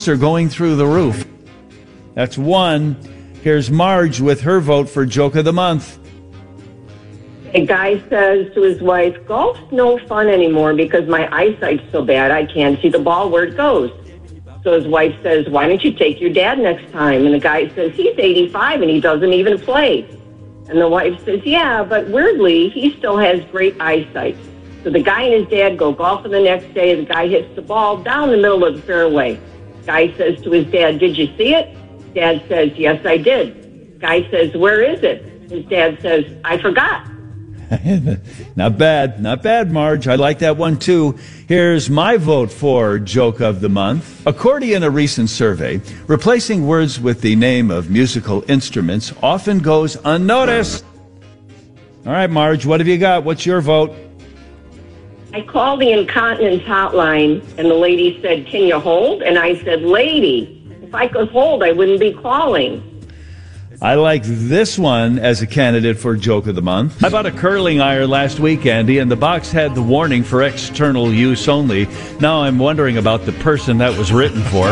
are going through the roof. That's one. Here's Marge with her vote for Joke of the Month. A guy says to his wife, golf's no fun anymore because my eyesight's so bad I can't see the ball where it goes. So his wife says, why don't you take your dad next time? And the guy says, he's 85 and he doesn't even play. And the wife says, yeah, but weirdly, he still has great eyesight. So the guy and his dad go golfing the next day. The guy hits the ball down the middle of the fairway. Guy says to his dad, did you see it? Dad says, yes, I did. Guy says, where is it? His dad says, I forgot. Not bad, Marge. I like that one, too. Here's my vote for Joke of the Month. According to a recent survey, replacing words with the name of musical instruments often goes unnoticed. All right, Marge, what have you got? What's your vote? I called the incontinence hotline, and the lady said, can you hold? And I said, lady, if I could hold, I wouldn't be calling. I like this one as a candidate for Joke of the Month. I bought a curling iron last week, Andy, and the box had the warning for external use only. Now I'm wondering about the person that was written for.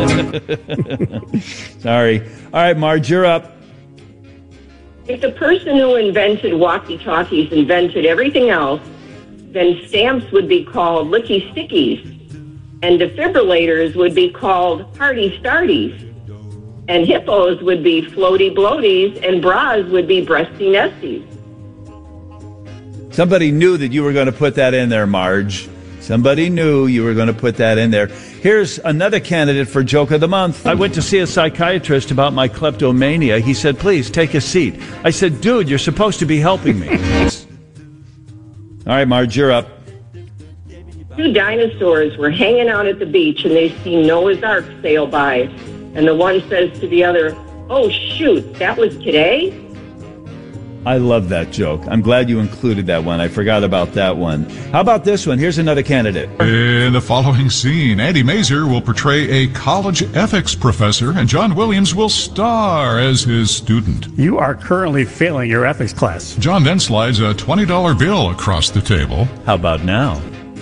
Sorry. All right, Marge, you're up. If the person who invented walkie-talkies invented everything else, then stamps would be called licky stickies, and defibrillators would be called hardy starties, and hippos would be floaty bloaties, and bras would be breasty nesties. Somebody knew that you were going to put that in there, Marge. Somebody knew you were going to put that in there. Here's another candidate for Joke of the Month. I went to see a psychiatrist about my kleptomania. He said, please take a seat. I said, dude, you're supposed to be helping me. All right, Marge, you're up. Two dinosaurs were hanging out at the beach, and they see Noah's Ark sail by. And the one says to the other, oh, shoot, that was today? I love that joke. I'm glad you included that one. I forgot about that one. How about this one? Here's another candidate. In the following scene, Andy Mazer will portray a college ethics professor, and John Williams will star as his student. You are currently failing your ethics class. John then slides a $20 bill across the table. How about now?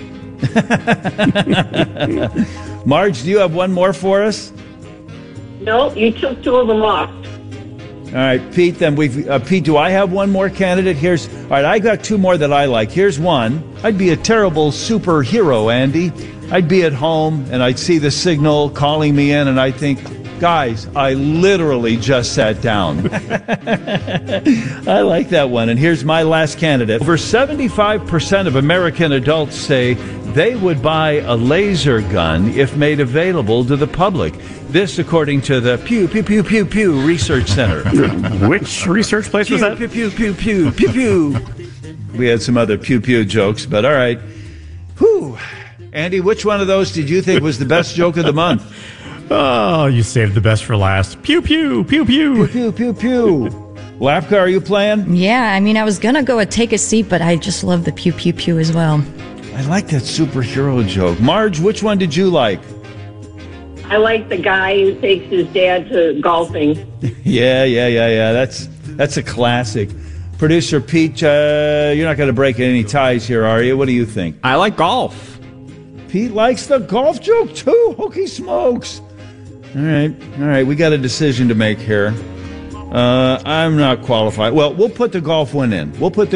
Marge, do you have one more for us? No, you took two of them off. All right, Pete, then Pete, do I have one more candidate? All right, I got two more that I like. Here's one. I'd be a terrible superhero, Andy. I'd be at home, and I'd see the signal calling me in, and I'd think, guys, I literally just sat down. I like that one. And here's my last candidate. Over 75% of American adults say they would buy a laser gun if made available to the public. This, according to the Pew Research Center. Which research place was that? Pew. We had some other pew jokes, but all right. Whew. Andy, which one of those did you think was the best joke of the month? Oh, you saved the best for last. Pew. Lapka, are you playing? Yeah, I mean, I was going to go with take a seat, but I just love the pew as well. I like that superhero joke. Marge, which one did you like? I like the guy who takes his dad to golfing. Yeah. That's a classic. Producer Pete, you're not going to break any ties here, are you? What do you think? I like golf. Pete likes the golf joke, too. Holy smokes. All right. We got a decision to make here. I'm not qualified. Well, we'll put the golf one in.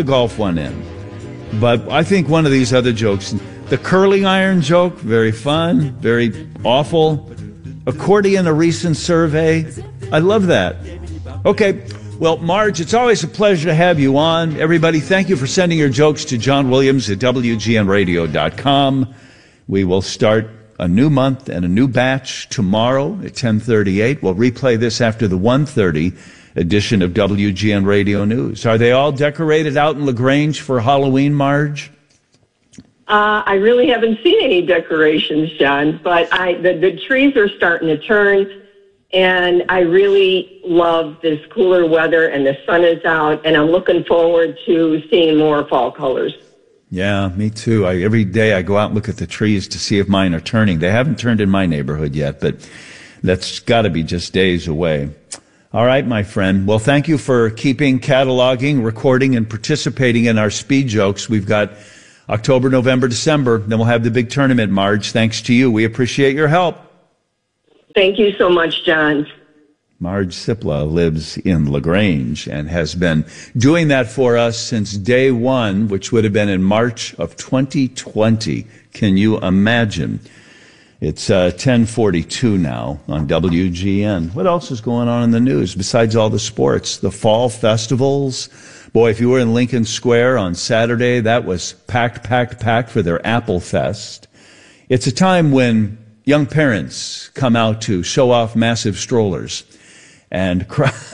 But I think one of these other jokes, the curling iron joke, very fun, very awful. Accordion, a recent survey. I love that. Okay. Well, Marge, it's always a pleasure to have you on. Everybody, thank you for sending your jokes to John Williams at WGNradio.com. We will start a new month and a new batch tomorrow at 10:38. We'll replay this after the 1:30 edition of WGN Radio News. Are they all decorated out in LaGrange for Halloween, Marge? I really haven't seen any decorations, John, but the trees are starting to turn, and I really love this cooler weather, and the sun is out, and I'm looking forward to seeing more fall colors. Yeah, me too. Every day I go out and look at the trees to see if mine are turning. They haven't turned in my neighborhood yet, but that's got to be just days away. All right, my friend. Well, thank you for keeping, cataloging, recording, and participating in our speed jokes. We've got October, November, December. Then we'll have the big tournament, Marge. Thanks to you. We appreciate your help. Thank you so much, John. Marge Cipla lives in LaGrange and has been doing that for us since day one, which would have been in March of 2020. Can you imagine? It's 10:42 now on WGN. What else is going on in the news besides all the sports? The fall festivals. Boy, if you were in Lincoln Square on Saturday, that was packed for their Apple Fest. It's a time when young parents come out to show off massive strollers and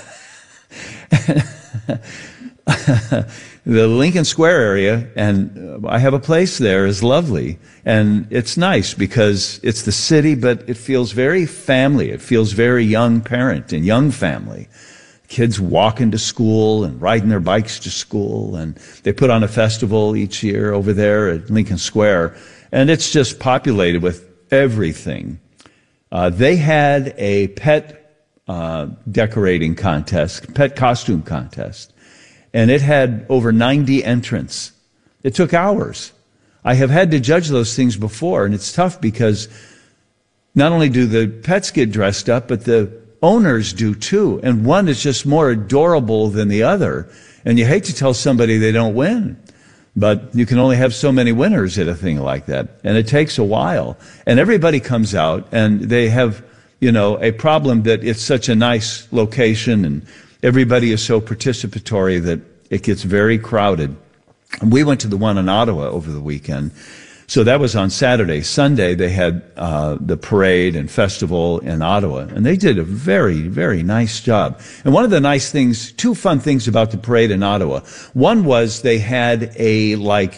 the Lincoln Square area, and I have a place there, is lovely. And it's nice because it's the city, but it feels very family. It feels very young parent and young family. Kids walking to school and riding their bikes to school. And they put on a festival each year over there at Lincoln Square. And it's just populated with everything. They had a pet decorating contest, pet costume contest, and it had over 90 entrants. It took hours. I have had to judge those things before, and it's tough because not only do the pets get dressed up, but the owners do too, and one is just more adorable than the other, and you hate to tell somebody they don't win. But you can only have so many winners at a thing like that, and it takes a while. And everybody comes out, and they have, a problem that it's such a nice location, and everybody is so participatory that it gets very crowded. And we went to the one in Ottawa over the weekend. So that was on Saturday. Sunday, they had the parade and festival in Ottawa, and they did a very, very nice job. And one of the nice things, two fun things about the parade in Ottawa. One was they had a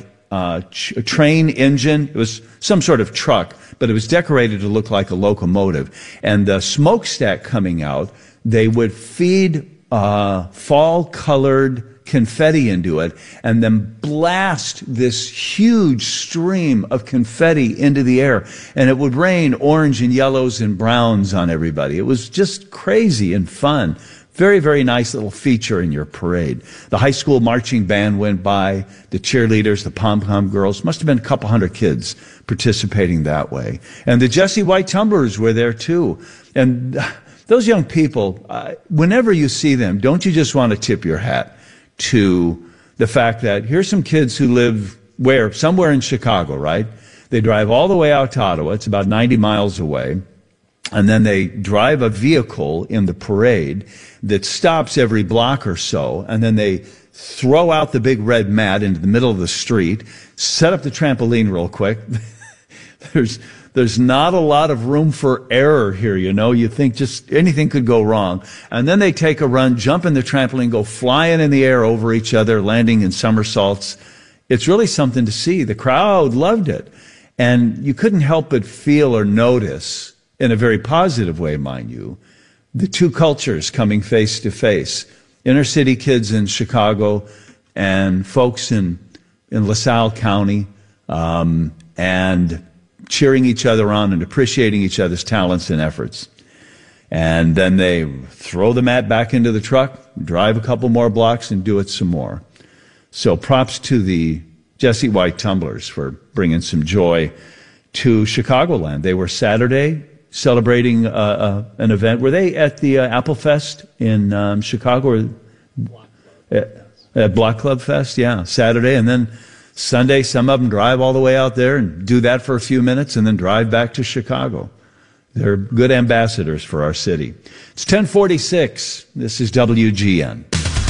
train engine. It was some sort of truck, but it was decorated to look like a locomotive. And the smokestack coming out, they would feed fall-colored confetti into it and then blast this huge stream of confetti into the air, and it would rain orange and yellows and browns on everybody. It was just crazy and fun. Very, very nice little feature in your parade. The high school marching band went by, the cheerleaders, the pom-pom girls. Must have been a couple hundred kids participating that way. And the Jesse White Tumblers were there too. And those young people, whenever you see them, don't you just want to tip your hat to the fact that here's some kids who live where? Somewhere in Chicago, right? They drive all the way out to Ottawa. It's about 90 miles away. And then they drive a vehicle in the parade that stops every block or so. And then they throw out the big red mat into the middle of the street, set up the trampoline real quick. There's not a lot of room for error here, You think just anything could go wrong. And then they take a run, jump in the trampoline, go flying in the air over each other, landing in somersaults. It's really something to see. The crowd loved it. And you couldn't help but feel or notice, in a very positive way, mind you, the two cultures coming face to face. Inner city kids in Chicago and folks in LaSalle County, and cheering each other on and appreciating each other's talents and efforts. And then they throw the mat back into the truck, drive a couple more blocks, and do it some more. So props to the Jesse White Tumblers for bringing some joy to Chicagoland. They were Saturday celebrating an event. Were they at the Apple Fest in Chicago? At Block Club Fest, yeah, Saturday. And then Sunday, some of them drive all the way out there and do that for a few minutes and then drive back to Chicago. They're good ambassadors for our city. It's 10:46. This is WGN.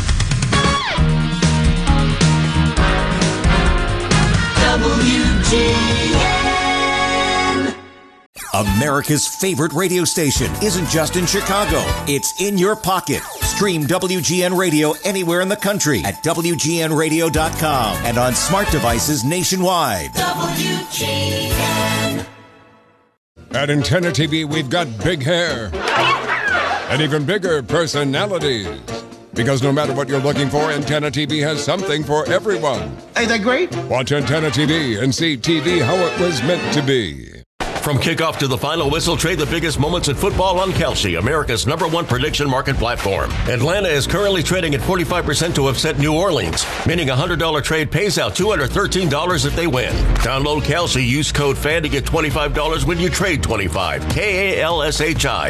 WGN. America's favorite radio station isn't just in Chicago. It's in your pocket. Stream WGN Radio anywhere in the country at WGNradio.com and on smart devices nationwide. WGN. At Antenna TV, we've got big hair and even bigger personalities. Because no matter what you're looking for, Antenna TV has something for everyone. Ain't that great? Watch Antenna TV and see TV how it was meant to be. From kickoff to the final whistle, trade the biggest moments in football on Kalshi, America's #1 prediction market platform. Atlanta is currently trading at 45% to upset New Orleans, meaning a $100 trade pays out $213 if they win. Download Kalshi, use code FAN to get $25 when you trade 25. KALSHI.